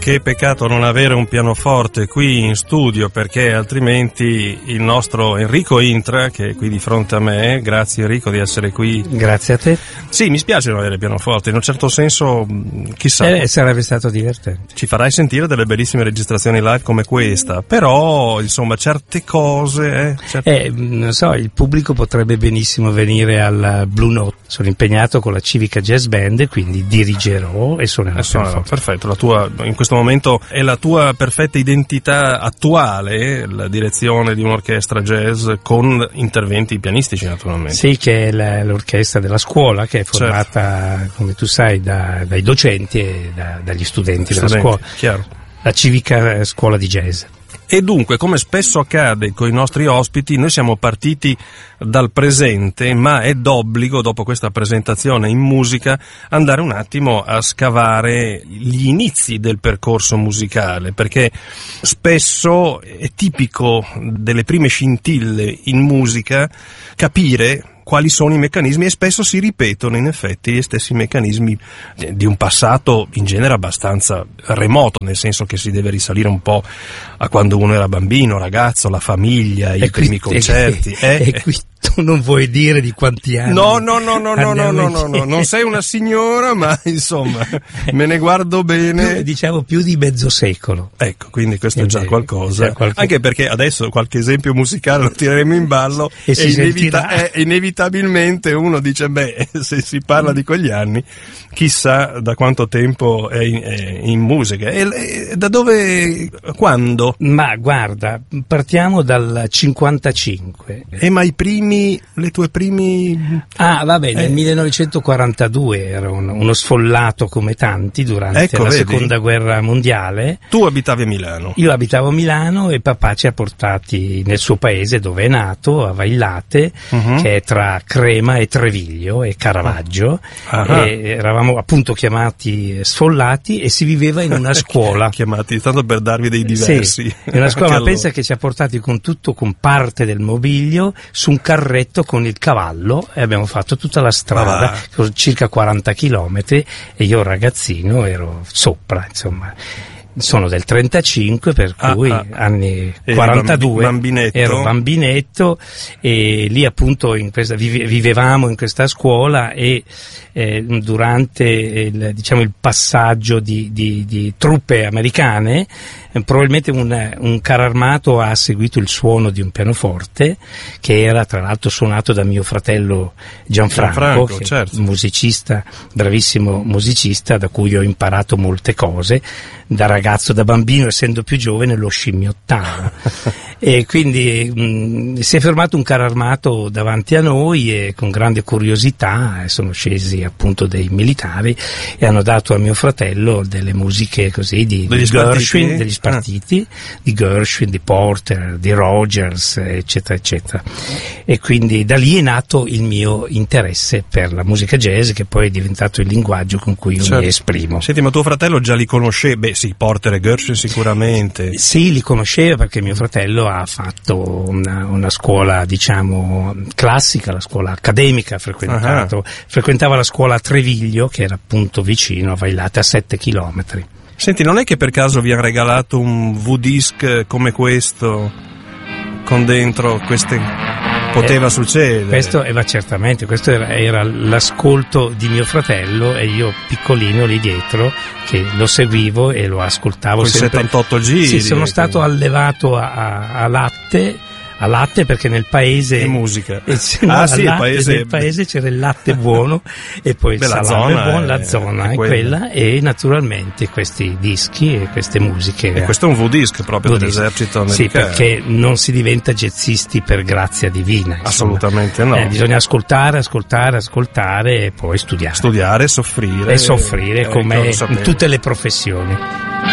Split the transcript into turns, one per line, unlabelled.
che peccato non avere un pianoforte qui in studio, perché altrimenti il nostro Enrico Intra, che è qui di fronte a me, grazie Enrico di essere qui.
Grazie a te.
Sì, mi spiace non avere il pianoforte, in un certo senso, chissà.
Sarebbe stato divertente.
Ci farai sentire delle bellissime registrazioni live come questa, però insomma certe cose...
Non so, il pubblico potrebbe benissimo venire al Blue Note. Sono impegnato con la Civica Jazz Band, quindi dirigerò e suonerò.
Perfetto, la tua, in questo momento è la tua perfetta identità attuale, la direzione di un'orchestra jazz con interventi pianistici naturalmente.
Sì, che è l'orchestra della scuola, che è formata, come tu sai, dai docenti e dagli studenti della scuola.
Chiaro.
La Civica Scuola di Jazz.
E dunque, come spesso accade con i nostri ospiti, noi siamo partiti dal presente, ma è d'obbligo, dopo questa presentazione in musica, andare un attimo a scavare gli inizi del percorso musicale, perché spesso è tipico delle prime scintille in musica capire quali sono i meccanismi, e spesso si ripetono in effetti gli stessi meccanismi di un passato in genere abbastanza remoto, nel senso che si deve risalire un po' a quando uno era bambino, ragazzo, la famiglia, i primi concerti.
E qui tu non vuoi dire di quanti anni?
No, non sei una signora, ma insomma me ne guardo bene.
Diciamo più di mezzo secolo.
Ecco, quindi questo è già qualcosa. Anche perché adesso qualche esempio musicale lo tireremo in ballo e inevitabilmente uno dice, se si parla di quegli anni, chissà da quanto tempo è in musica. E da dove, quando?
Ma guarda, partiamo dal 55.
Ma le tue primi...
nel 1942 ero uno sfollato come tanti durante la seconda guerra mondiale.
Tu abitavi a Milano?
Io abitavo a Milano e papà ci ha portati nel suo paese dove è nato, a Vaillate, che è tra Crema e Treviglio e Caravaggio. E eravamo appunto chiamati sfollati e si viveva in una scuola.
Chiamati tanto per darvi dei diversi.
Sì, in una scuola, ma pensa che ci ha portati con parte del mobilio su un carretto con il cavallo e abbiamo fatto tutta la strada, circa 40 chilometri, e io ragazzino ero sopra, insomma. Sono del 35, per cui anni 42, ero bambinetto, e lì appunto vivevamo in questa scuola, e durante il passaggio di truppe americane, probabilmente un carro armato ha seguito il suono di un pianoforte, che era tra l'altro suonato da mio fratello Gianfranco, che certo. Musicista, bravissimo musicista, da cui ho imparato molte cose da ragazzo, da bambino, essendo più giovane lo scimmiottavo. E quindi si è fermato un carro armato davanti a noi, e con grande curiosità sono scesi appunto dei militari e hanno dato a mio fratello delle musiche così degli spartiti, di Gershwin, di Porter, di Rogers, eccetera eccetera. E quindi da lì è nato il mio interesse per la musica jazz, che poi è diventato il linguaggio con cui io mi esprimo.
Senti, ma tuo fratello già li conosceva? Sì, Porter e Gershwin sicuramente.
Sì, li conosceva, perché mio fratello ha fatto una scuola, diciamo, classica, la scuola accademica, frequentava la scuola a Treviglio, che era appunto vicino a Vaillate, a 7 chilometri.
Senti, non è che per caso vi ha regalato un V-disc come questo, con dentro queste... Poteva succedere.
Questo certamente, questo era l'ascolto di mio fratello, e io piccolino lì dietro che lo seguivo e lo ascoltavo
con
sempre.
78 giri.
Sì, sono stato allevato a latte, perché nel paese
e musica.
Nel paese c'era il latte buono, e poi il salame buono, la zona è quella, e naturalmente questi dischi e queste musiche.
E questo è un V-disc proprio dell'esercito americano.
Sì, perché non si diventa jazzisti per grazia divina.
Assolutamente no.
Bisogna ascoltare e poi studiare.
Studiare, soffrire.
E soffrire, come in tutte le professioni.